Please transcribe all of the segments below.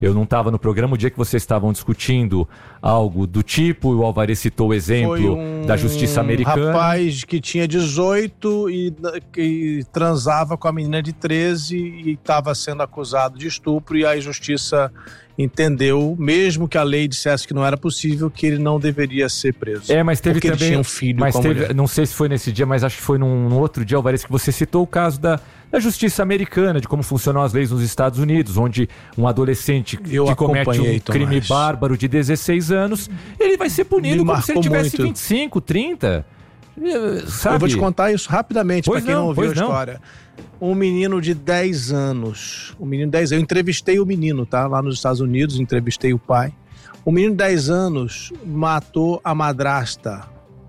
Eu não estava no programa o dia que vocês estavam discutindo algo do tipo, o Alvarez citou o exemplo da justiça americana. Rapaz que tinha 18 e transava com a menina de 13 e estava sendo acusado de estupro, e a justiça entendeu, mesmo que a lei dissesse que não era possível, que ele não deveria ser preso. Mas teve porque também, ele tinha um filho com a mulher. Não sei se foi nesse dia, mas acho que foi num outro dia, Alvarez, que você citou o caso da justiça americana, de como funcionam as leis nos Estados Unidos, onde um adolescente que comete um crime bárbaro de 16 anos, ele vai ser punido como se ele tivesse 25, 30. Sabe? Eu vou te contar isso rapidamente, para quem não ouviu a história. Um menino de 10 anos. Eu entrevistei o menino, tá? Lá nos Estados Unidos, entrevistei o pai. O menino de 10 anos matou a madrasta.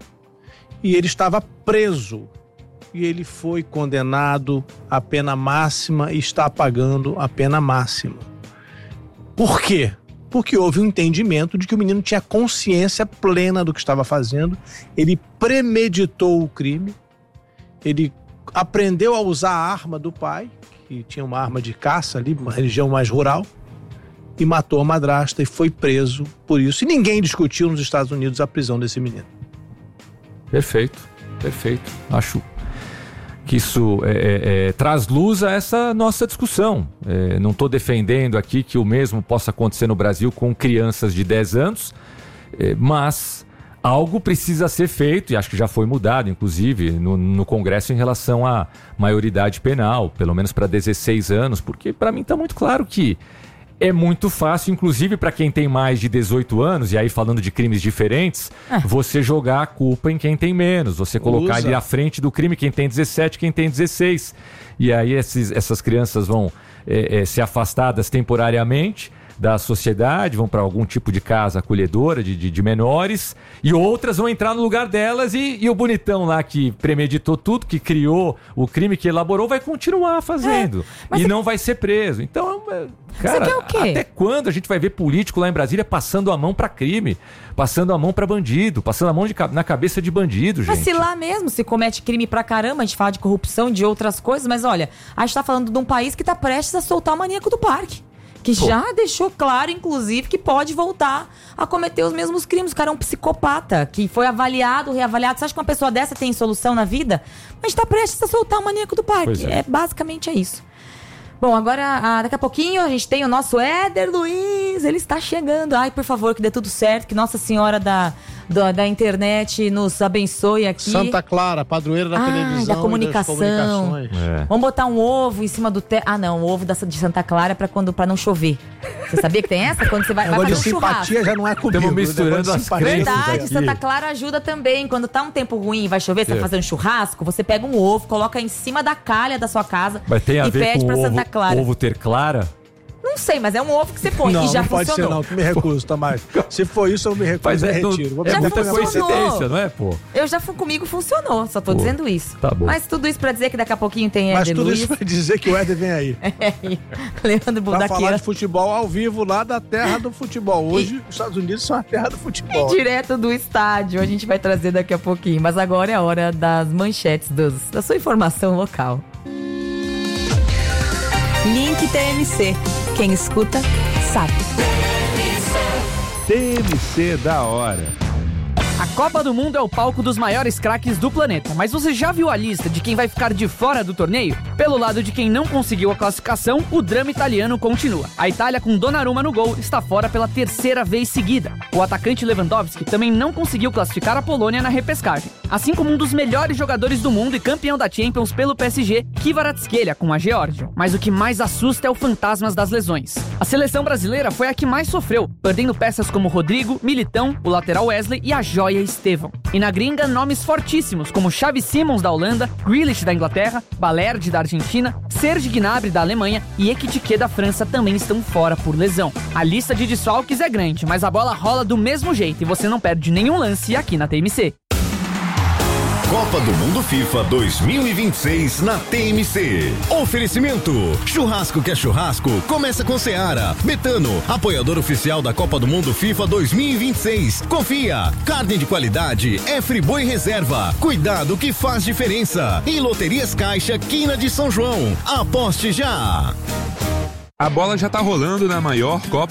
E ele estava preso. E ele foi condenado à pena máxima e está pagando a pena máxima. Por quê? Porque houve um entendimento de que o menino tinha consciência plena do que estava fazendo, ele premeditou o crime, ele aprendeu a usar a arma do pai, que tinha uma arma de caça ali, uma região mais rural, e matou a madrasta e foi preso por isso. E ninguém discutiu nos Estados Unidos a prisão desse menino. Perfeito. Acho que isso traz luz a essa nossa discussão. Não estou defendendo aqui que o mesmo possa acontecer no Brasil com crianças de 10 anos, mas algo precisa ser feito, e acho que já foi mudado, inclusive, no Congresso em relação à maioridade penal, pelo menos para 16 anos, porque para mim está muito claro que é muito fácil, inclusive para quem tem mais de 18 anos, e aí falando de crimes diferentes, você jogar a culpa em quem tem menos, você colocar ali à frente do crime quem tem 17, quem tem 16. E aí essas crianças vão ser afastadas temporariamente da sociedade, vão para algum tipo de casa acolhedora de menores, e outras vão entrar no lugar delas, e o bonitão lá que premeditou tudo, que criou o crime, que elaborou, vai continuar fazendo. E não vai ser preso. Então, cara, até quando a gente vai ver político lá em Brasília passando a mão para crime, passando a mão para bandido, passando a mão na cabeça de bandido, gente? Mas se lá mesmo se comete crime pra caramba, a gente fala de corrupção, de outras coisas, mas olha, a gente tá falando de um país que tá prestes a soltar o maníaco do parque. Que já deixou claro, inclusive, que pode voltar a cometer os mesmos crimes. O cara é um psicopata, que foi avaliado, reavaliado. Você acha que uma pessoa dessa tem solução na vida? Mas a gente tá prestes a soltar o maníaco do parque. Basicamente é isso. Bom, agora, daqui a pouquinho, a gente tem o nosso Éder Luiz. Ele está chegando. Ai, por favor, que dê tudo certo. Que Nossa Senhora da internet nos abençoe aqui. Santa Clara, padroeira da televisão da comunicação. Vamos botar um ovo em cima do teto. O ovo de Santa Clara pra não chover. Você sabia que tem essa? Quando você vai fazer um churrasco. Já não é comigo. Estamos misturando as crenças. Verdade, Santa Clara ajuda também. Quando tá um tempo ruim e vai chover, você tá fazendo churrasco, você pega um ovo, coloca em cima da calha da sua casa e pede pra Santa Clara. Ovo ter clara? Não sei, mas é um ovo que você põe e já funcionou. Não pode ser não, que me recuso, Tomás. Se for isso, eu me recuso e retiro. Já muita coincidência, não é, pô? Comigo funcionou, só tô dizendo isso. Tá bom. Mas tudo isso pra dizer que daqui a pouquinho tem Éder Luiz. Mas tudo isso pra dizer que o Éder vem aí. Leandro Budaqueira. Pra falar de futebol ao vivo lá da terra do futebol. Hoje, os Estados Unidos são a terra do futebol. Direto do estádio, a gente vai trazer daqui a pouquinho. Mas agora é a hora das manchetes da sua informação local. Link TMC. Quem escuta, sabe. TMC da hora. A Copa do Mundo é o palco dos maiores craques do planeta, mas você já viu a lista de quem vai ficar de fora do torneio? Pelo lado de quem não conseguiu a classificação, o drama italiano continua. A Itália, com Donnarumma no gol, está fora pela terceira vez seguida. O atacante Lewandowski também não conseguiu classificar a Polônia na repescagem. Assim como um dos melhores jogadores do mundo e campeão da Champions pelo PSG, Kvaratskhelia, com a Geórgia. Mas o que mais assusta é o fantasma das lesões. A seleção brasileira foi a que mais sofreu, perdendo peças como Rodrigo, Militão, o lateral Wesley e a joia Estevão. E na gringa, nomes fortíssimos como Xavi Simons da Holanda, Grealish da Inglaterra, Balerdi da Argentina, Serge Gnabry da Alemanha e Ekitike da França também estão fora por lesão. A lista de desfalques é grande, mas a bola rola do mesmo jeito e você não perde nenhum lance aqui na TMC. Copa do Mundo FIFA 2026 na TMC. Oferecimento: churrasco que é churrasco, começa com Seara. Betano, apoiador oficial da Copa do Mundo FIFA 2026. Confia, carne de qualidade é Friboi Reserva. Cuidado que faz diferença. E Loterias Caixa, Quina de São João. Aposte já. A bola já tá rolando na maior Copa